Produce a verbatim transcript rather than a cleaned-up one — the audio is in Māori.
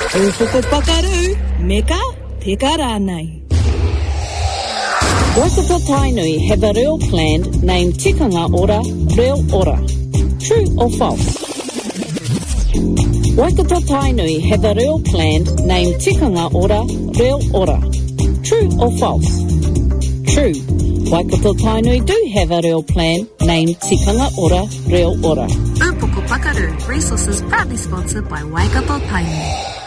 Ōwhoko pakaru, meka, teka rānei. Waikato Tainui have a reo planned named Tikanga Ora, Reo Ora. True or false? Waikato Tainui have a reo planned named Tikanga Ora, Reo Ora. True or false? True. Waikato Tainui do have a reo plan named Tikanga Ora, Reo Ora. Ōpoko Pakaru, resources proudly sponsored by Waikato Tainui.